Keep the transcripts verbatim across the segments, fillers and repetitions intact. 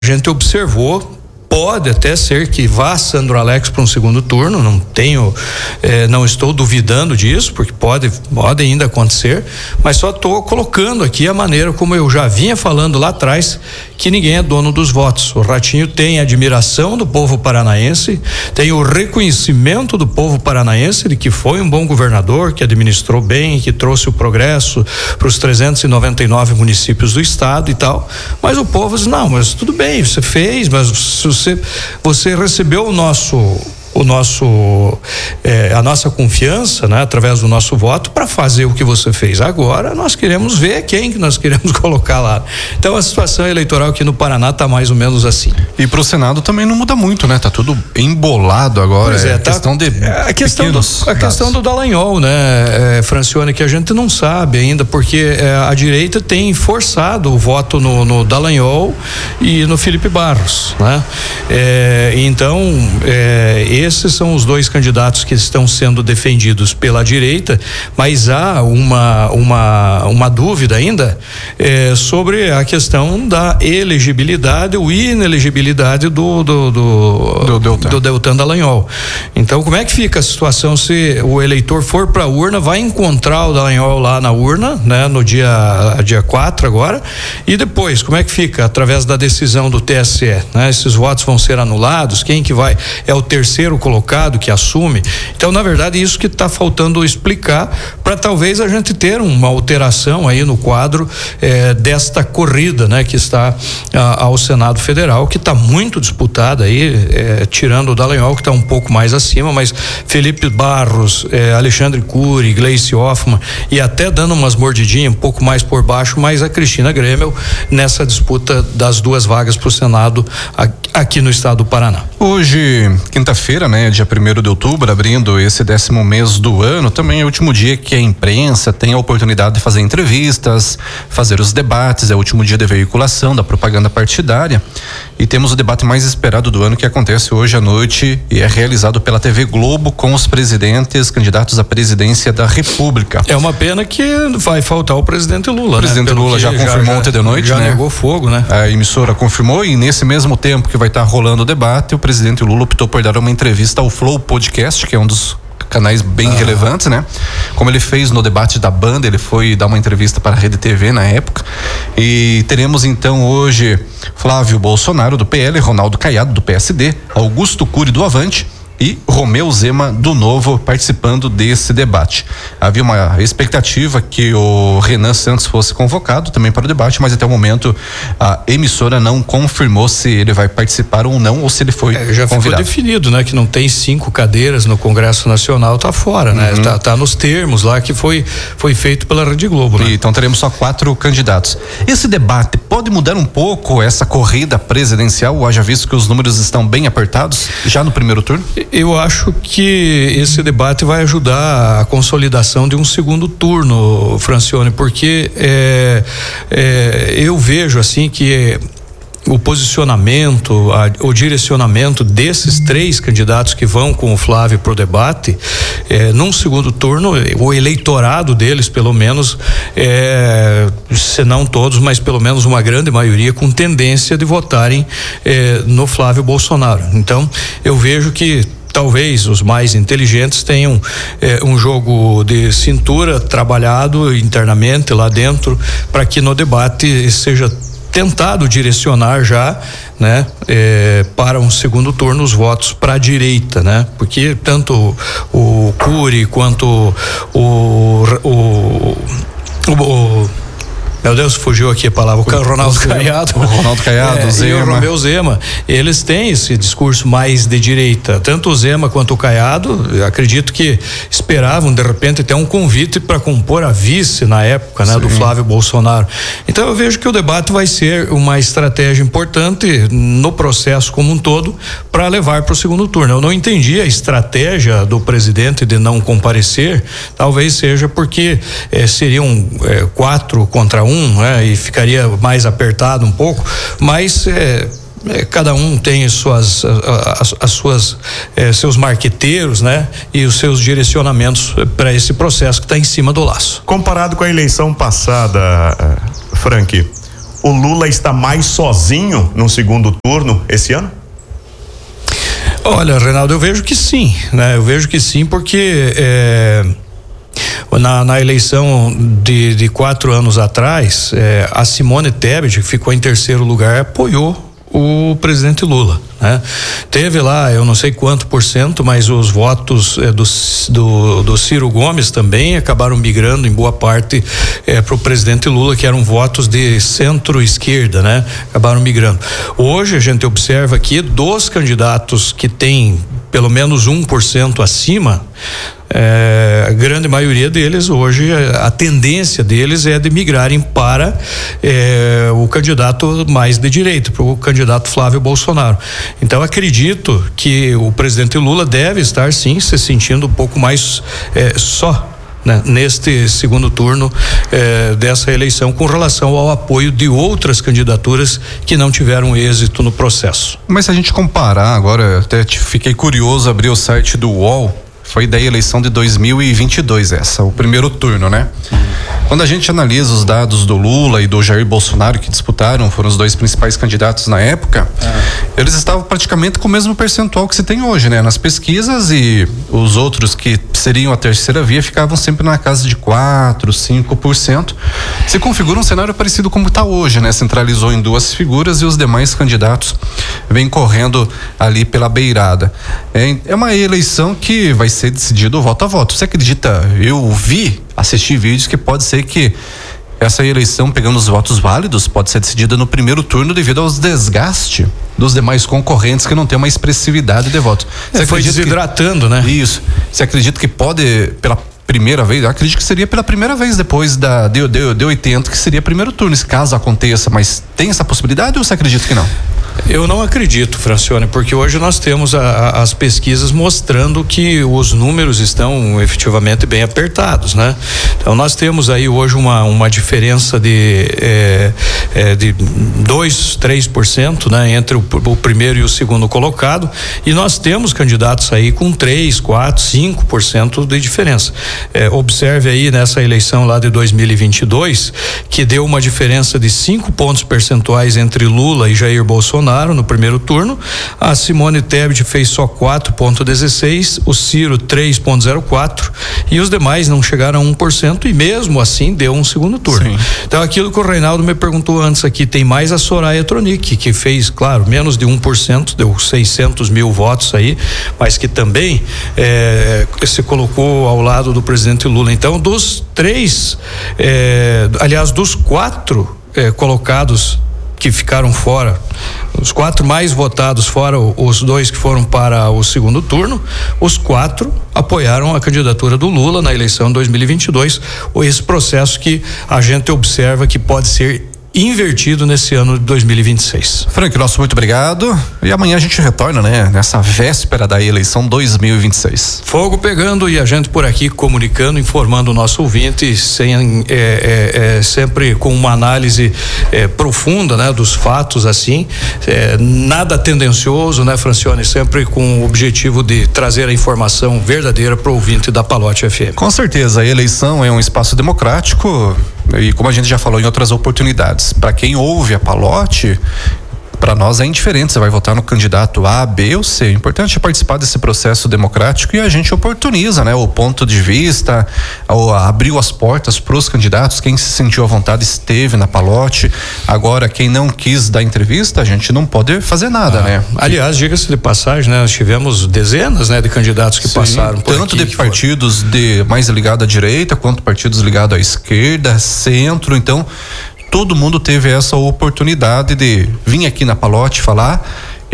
A gente observou, pode até ser que vá Sandro Alex para um segundo turno, não tenho, eh, não estou duvidando disso, porque pode, pode ainda acontecer, mas só estou colocando aqui a maneira como eu já vinha falando lá atrás, que ninguém é dono dos votos. O Ratinho tem a admiração do povo paranaense, tem o reconhecimento do povo paranaense de que foi um bom governador, que administrou bem, que trouxe o progresso para os trezentos e noventa e nove municípios do estado e tal, mas o povo diz, não, mas tudo bem, você fez, mas se você, você recebeu o nosso o nosso eh, a nossa confiança, né, através do nosso voto para fazer o que você fez. Agora nós queremos ver quem que nós queremos colocar lá. Então a situação eleitoral aqui no Paraná tá mais ou menos assim. E pro Senado também não muda muito, né? Tá tudo embolado agora. Pois é, é tá, questão de a questão do, a questão do Dallagnol, né, é, Francione, que a gente não sabe ainda, porque é, a direita tem forçado o voto no, no Dallagnol e no Felipe Barros, né? É, então é, esses são os dois candidatos que estão sendo defendidos pela direita, mas há uma uma uma dúvida ainda é, sobre a questão da elegibilidade ou inelegibilidade do do do, do, Deltan. do Deltan Dallagnol. Então, como é que fica a situação se o eleitor for para a urna, vai encontrar o Dallagnol lá na urna, né, no dia dia quatro agora, e depois como é que fica através da decisão do T S E, né? Esses votos vão ser anulados, quem que vai, é o terceiro colocado que assume. Então, na verdade, isso que está faltando explicar para talvez a gente ter uma alteração aí no quadro eh, desta corrida, né, que está ah, ao Senado Federal, que está muito disputada aí, eh, tirando o Dallagnol, que está um pouco mais acima, mas Felipe Barros, eh, Alexandre Cury, Gleice Hoffmann e até dando umas mordidinhas um pouco mais por baixo, mas a Cristina Grêmio nessa disputa das duas vagas para o Senado aqui no estado do Paraná. Hoje, quinta-feira, né, dia primeiro de outubro, abrindo esse décimo mês do ano, também é o último dia que a imprensa tem a oportunidade de fazer entrevistas, fazer os debates, é o último dia de veiculação da propaganda partidária, e temos o debate mais esperado do ano, que acontece hoje à noite e é realizado pela T V Globo com os presidentes candidatos à presidência da República. É uma pena que vai faltar o presidente Lula, o presidente né? Lula já confirmou já, ontem de noite, já né? negou fogo, né? A emissora confirmou, e nesse mesmo tempo que vai estar rolando o debate, o presidente Lula optou por dar uma entrevista ao Flow Podcast, que é um dos canais bem ah. relevantes, né? Como ele fez no debate da Band, ele foi dar uma entrevista para a Rede T V na época. E teremos então hoje Flávio Bolsonaro do P L, Ronaldo Caiado do P S D, Augusto Cury do Avante e Romeu Zema do Novo participando desse debate. Havia uma expectativa que o Renan Santos fosse convocado também para o debate, mas até o momento a emissora não confirmou se ele vai participar ou não, ou se ele foi é, já convidado. Ficou definido, né? Que não tem cinco cadeiras no Congresso Nacional, tá fora, né? Uhum. Tá, tá nos termos lá que foi foi feito pela Rede Globo, né? E, então teremos só quatro candidatos. Esse debate pode mudar um pouco essa corrida presidencial, haja visto que os números estão bem apertados já no primeiro turno? Eu acho que esse debate vai ajudar a consolidação de um segundo turno, Francione, porque é, é, eu vejo assim que o posicionamento, a, o direcionamento desses três candidatos que vão com o Flávio para o debate, é, num segundo turno, o eleitorado deles, pelo menos, é, se não todos, mas pelo menos uma grande maioria, com tendência de votarem é, no Flávio Bolsonaro. Então, eu vejo que talvez os mais inteligentes tenham eh, um jogo de cintura trabalhado internamente lá dentro, para que no debate seja tentado direcionar já, né, eh, para um segundo turno os votos para a direita, né? Porque tanto o, o Cury quanto o o, o, o meu Deus, fugiu aqui a palavra. O, o Ronaldo o Caiado. O Ronaldo Caiado, é, o Zema. E o Romeu Zema. Eles têm esse discurso mais de direita. Tanto o Zema quanto o Caiado, eu acredito que esperavam, de repente, ter um convite para compor a vice na época, né, do Flávio Bolsonaro. Então eu vejo que o debate vai ser uma estratégia importante no processo como um todo para levar para o segundo turno. Eu não entendi a estratégia do presidente de não comparecer, talvez seja porque eh, seriam eh, quatro contra um, né, e ficaria mais apertado um pouco, mas é, é, cada um tem suas as, as suas é, seus marqueteiros, né, e os seus direcionamentos para esse processo que está em cima do laço. Comparado com a eleição passada, Frank, o Lula está mais sozinho no segundo turno esse ano? Olha, Reinaldo, eu vejo que sim, né? Eu vejo que sim, porque é, na, na eleição de, de quatro anos atrás, é, a Simone Tebet, que ficou em terceiro lugar, apoiou o presidente Lula, né? Teve lá, eu não sei quanto por cento, mas os votos é, do, do, do Ciro Gomes também acabaram migrando em boa parte é, para o presidente Lula, que eram votos de centro-esquerda, né? Acabaram migrando. Hoje a gente observa que dos candidatos que têm pelo menos um por cento acima, É, a grande maioria deles hoje, a, a tendência deles é de migrarem para é, o candidato mais de direita, para o candidato Flávio Bolsonaro. Então acredito que o presidente Lula deve estar sim se sentindo um pouco mais é, só, né, neste segundo turno eh, dessa eleição, com relação ao apoio de outras candidaturas que não tiveram êxito no processo. Mas se a gente comparar agora, até fiquei curioso, abri o site do U O L, foi da eleição de dois mil e vinte e dois essa, o primeiro turno, né? Quando a gente analisa os dados do Lula e do Jair Bolsonaro, que disputaram, foram os dois principais candidatos na época, é. eles estavam praticamente com o mesmo percentual que se tem hoje, né? Nas pesquisas, e os outros que seriam a terceira via ficavam sempre na casa de quatro, cinco por cento. Se configura um cenário parecido como está hoje, né? Centralizou em duas figuras e os demais candidatos vêm correndo ali pela beirada. É, é uma eleição que vai ser decidido voto a voto. Você acredita? Eu vi, assisti vídeos que pode ser que essa eleição, pegando os votos válidos, pode ser decidida no primeiro turno devido aos desgastes dos demais concorrentes que não tem uma expressividade de voto. Você é, foi desidratando, que, né? Isso. Você acredita que pode, pela primeira vez, eu acredito que seria pela primeira vez depois da de, de, de oitenta, que seria primeiro turno, se caso aconteça, mas tem essa possibilidade ou você acredita que não? Eu não acredito, Francione, porque hoje nós temos a, a, as pesquisas mostrando que os números estão efetivamente bem apertados, né? Então nós temos aí hoje uma, uma diferença de é, é, de dois, três por cento, né? Entre o, o primeiro e o segundo colocado, e nós temos candidatos aí com três, quatro, cinco por cento de diferença. É, observe aí nessa eleição lá de dois mil e vinte e dois, que deu uma diferença de cinco pontos percentuais entre Lula e Jair Bolsonaro no primeiro turno. A Simone Tebet fez só quatro vírgula dezesseis, o Ciro três vírgula zero quatro e os demais não chegaram a um por cento, e mesmo assim deu um segundo turno. Sim. Então aquilo que o Reinaldo me perguntou antes aqui, tem mais a Soraya Tronic, que fez, claro, menos de um por cento, deu seiscentos mil votos aí, mas que também é, se colocou ao lado do presidente Lula. Então dos três, é, aliás dos quatro é, colocados que ficaram fora, os quatro mais votados, fora os dois que foram para o segundo turno, os quatro apoiaram a candidatura do Lula na eleição de dois mil e vinte e dois, ou esse processo que a gente observa que pode ser invertido nesse ano de dois mil e vinte e seis. Frank, nosso muito obrigado. E amanhã a gente retorna, né? Nessa véspera da eleição dois mil e vinte e seis. Fogo pegando e a gente por aqui comunicando, informando o nosso ouvinte, sem, é, é, é, sempre com uma análise é, profunda, né? Dos fatos, assim, é, nada tendencioso, né, Francione? Sempre com o objetivo de trazer a informação verdadeira para o ouvinte da Palote F M. Com certeza, a eleição é um espaço democrático e, como a gente já falou em outras oportunidades, para quem ouve a Palote, para nós é indiferente, você vai votar no candidato A, B ou C. O importante é participar desse processo democrático, e a gente oportuniza, né, o ponto de vista, ou abriu as portas para os candidatos. Quem se sentiu à vontade esteve na Palote. Agora, quem não quis dar entrevista, a gente não pode fazer nada, ah, né? Aliás, diga-se de passagem, né, nós tivemos dezenas, né, de candidatos que Sim, passaram por tanto aqui, de partidos de mais ligados à direita, quanto partidos ligados à esquerda, centro. Então, todo mundo teve essa oportunidade de vir aqui na Palote falar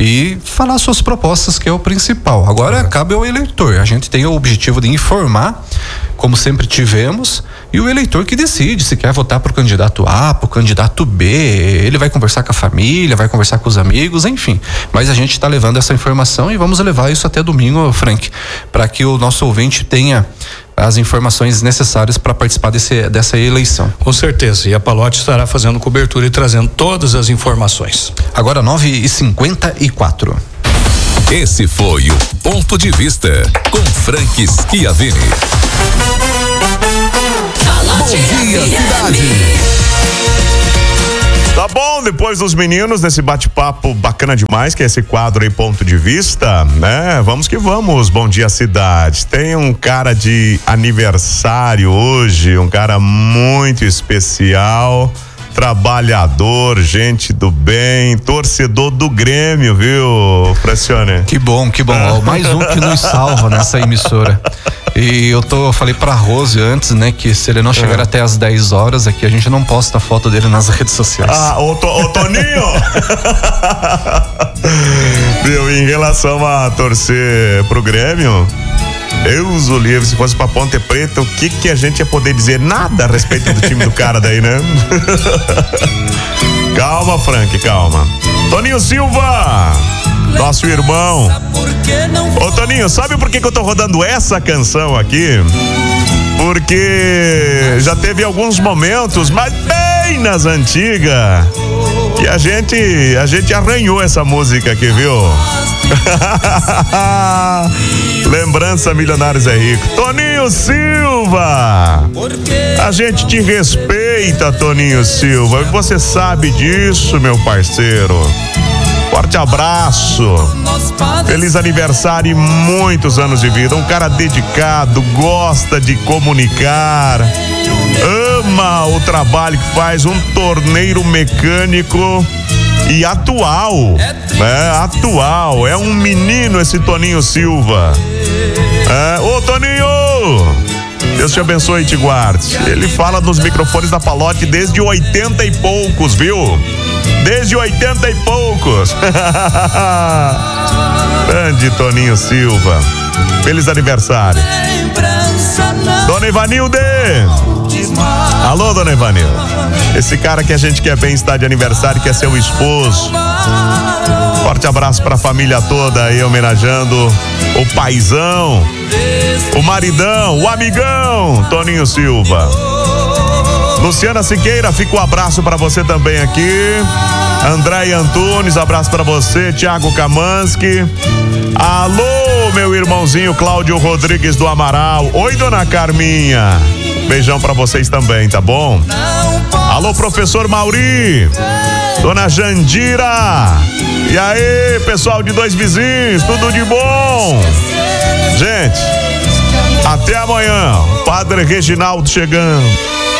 e falar suas propostas, que é o principal. Agora, uhum. cabe ao eleitor. A gente tem o objetivo de informar, como sempre tivemos, e o eleitor que decide se quer votar pro candidato A, pro candidato B. Ele vai conversar com a família, vai conversar com os amigos, enfim. Mas a gente está levando essa informação e vamos levar isso até domingo, Frank, para que o nosso ouvinte tenha as informações necessárias para participar desse, dessa eleição. Com certeza, e a Palote estará fazendo cobertura e trazendo todas as informações. Agora nove e cinquenta e quatro. Esse foi o Ponto de Vista com Frank Schiavini. Bom dia, cidade. Tá bom, depois dos meninos, nesse bate-papo bacana demais, que é esse quadro aí, Ponto de Vista, né? Vamos que vamos, bom dia cidade. Tem um cara de aniversário hoje, um cara muito especial, trabalhador, gente do bem, torcedor do Grêmio, viu, Francione? Que bom, que bom. Mais um que nos salva nessa emissora. E eu tô, eu falei pra Rose antes, né, que se ele não chegar é. até as dez horas aqui, a gente não posta a foto dele nas redes sociais. Ah, ô, to, ô Toninho! Viu, em relação a torcer pro Grêmio, Deus o livre, se fosse pra Ponte Preta, o que que a gente ia poder dizer? Nada a respeito do time do cara daí, né? Calma, Frank, calma. Toninho Silva, nosso irmão. Ô Toninho, sabe por que que eu tô rodando essa canção aqui? Porque já teve alguns momentos, mas bem nas antigas, que a gente, a gente arranhou essa música aqui, viu? Lembrança Milionários é Rico. Toninho Silva, a gente te respeita, Toninho Silva, e você sabe disso, meu parceiro. Forte abraço, feliz aniversário e muitos anos de vida. Um cara dedicado, gosta de comunicar, ama o trabalho que faz, um torneiro mecânico e atual, né? Atual, é um menino esse Toninho Silva. É, ô Toninho, Deus te abençoe e te guarde. Ele fala nos microfones da Palote desde oitenta e poucos, viu? Desde oitenta e poucos. Grande Toninho Silva. Feliz aniversário. Dona Ivanilde. Alô, Dona Ivanilde. Esse cara que a gente quer bem está de aniversário, que é seu esposo. Forte abraço pra família toda aí, homenageando o paizão, o maridão, o amigão, Toninho Silva. Luciana Siqueira, fica um abraço pra você também aqui. André Antunes, abraço pra você. Thiago Kamanski. Alô, meu irmãozinho Cláudio Rodrigues do Amaral. Oi, Dona Carminha. Beijão pra vocês também, tá bom? Alô, professor Mauri. Dona Jandira. E aí, pessoal de Dois Vizinhos, tudo de bom? Gente, até amanhã. Padre Reginaldo chegando.